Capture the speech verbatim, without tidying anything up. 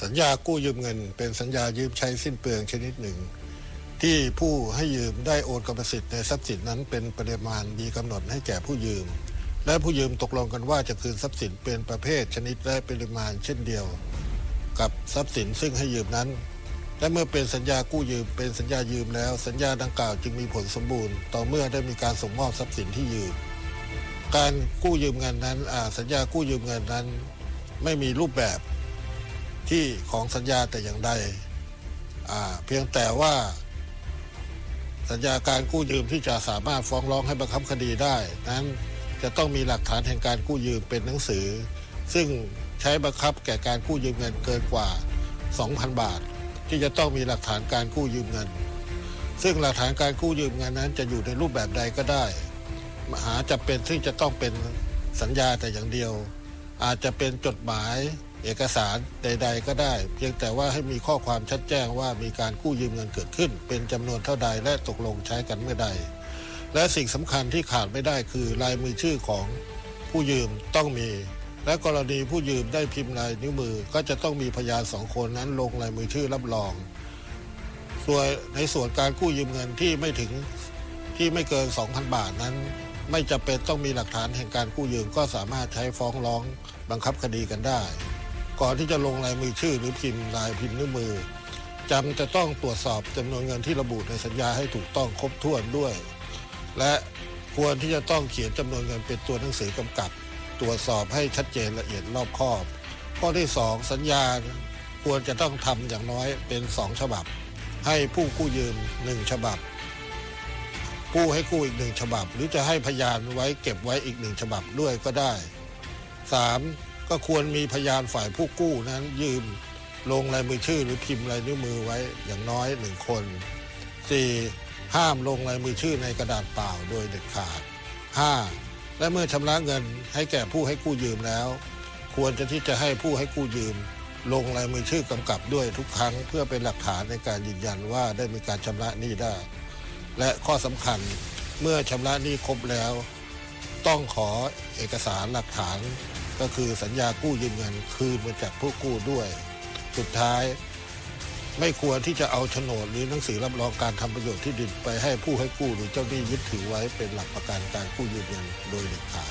สัญญากู้ยืมเงินเป็นสัญญายืมใช้สิ้นเปลืองชนิดหนึ่งที่ผู้ให้ยืมได้โอนกรรมสิทธิ์ในทรัพย์สินนั้นเป็นปริมาณมีกำหนดให้แก่ผู้ยืมและผู้ยืมตกลงกันว่าจะคืนทรัพย์สินเป็นประเภทชนิดและปริมาณเช่นเดียวกับทรัพย์สินซึ่งให้ยืมนั้นและเมื่อเป็นสัญญากู้ยืมเป็นสัญญายืมแล้วสัญญาดังกล่าวจึงมีผลสมบูรณ์ต่อเมื่อได้มีการส่งมอบทรัพย์สินที่ยืมการกู้ยืมเงินนั้นสัญญากู้ยืมเงินนั้นไม่มีรูปแบบที่ของสัญญาแต่อย่างใดเพียงแต่ว่าสัญญาการกู้ยืมที่จะสามารถฟ้องร้องให้บังคับคดีได้นั้นจะต้องมีหลักฐานแห่งการกู้ยืมเป็นหนังสือซึ่งใช้บังคับแก่การกู้ยืมเงินเกินกว่า สองพัน บาทที่จะต้องมีหลักฐานการกู้ยืมเงินซึ่งหลักฐานการกู้ยืมเงินนั้นจะอยู่ในรูปแบบใดก็ได้หาจะเป็นที่จะต้องเป็นสัญญาแต่อย่างเดียวอาจจะเป็นจดหมายเอกสารใดๆก็ได้เพียงแต่ว่าให้มีข้อความชัดแจ้งว่ามีการกู้ยืมเงินเกิดขึ้นเป็นจำนวนเท่าใดและตกลงใช้กันเมื่อใดและสิ่งสำคัญที่ขาดไม่ได้คือลายมือชื่อของผู้ยืมต้องมีและกรณีผู้ยืมได้พิมพ์ลายนิ้วมือก็จะต้องมีพยานสองคนนั้นลงลายมือชื่อรับรองส่วนในส่วนการกู้ยืมเงินที่ไม่ถึงที่ไม่เกิน สองพัน บาทนั้นไม่จำเป็นต้องมีหลักฐานแห่งการกู้ยืมก็สามารถใช้ฟ้องร้องบังคับคดีกันได้ก่อนที่จะลงลายมือชื่อหรือพิมพ์ลายพิมพ์นิ้วมือจำจะต้องตรวจสอบจำนวนเงินที่ระบุในสัญญาให้ถูกต้องครบถ้วนด้วยและควรที่จะต้องเขียนจำนวนเงินเป็นตัวหนังสือกำกับตรวจสอบให้ชัดเจนละเอียดรอบคอบข้อที่สองสัญญาควรจะต้องทำอย่างน้อยเป็นสองฉบับให้ผู้กู้ยืมหนึ่งฉบับผู้ให้กู้อีกหนึ่งฉบับหรือจะให้พยานไว้เก็บไว้อีกหนึ่งฉบับด้วยก็ได้สามก็ควรมีพยานฝ่ายผู้กู้นั้นยืมลงลายมือชื่อหรือพิมพ์ลายนิ้วมือไว้อย่างน้อยหนึ่งคนสี่ห้ามลงลายมือชื่อในกระดาษเปล่าโดยเด็ดขาดห้าและเมื่อชำระเงินให้แก่ผู้ให้กู้ยืมแล้วควรจะที่จะให้ผู้ให้กู้ยืมลงลายมือชื่อกำกับด้วยทุกครั้งเพื่อเป็นหลักฐานในการยืนยันว่าได้มีการชำระหนี้ได้และข้อสำคัญเมื่อชำระหนี้ครบแล้วต้องขอเอกสารหลักฐานก็คือสัญญากู้ยืมเงินคืนมาจากผู้กู้ด้วยสุดท้ายไม่ควรที่จะเอาโฉนดหรือหนังสือรับรองการทำประโยชน์ที่ดินไปให้ผู้ให้กู้หรือเจ้าหนี้ยึดถือไว้เป็นหลักประกันการกู้ยืมเงินโดยเด็ดขาด